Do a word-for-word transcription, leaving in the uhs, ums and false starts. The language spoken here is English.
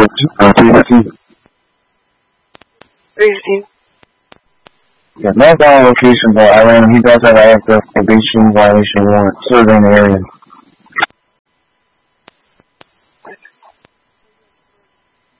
uh, three fifteen. three fifteen. Yeah, not that location, but I ran, he does have an active probation violation warrant, serving the area.